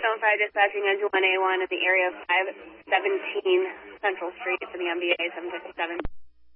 Zone 5 dispatching engine 1A1 at the area of 517 Central Street for the MBA 757.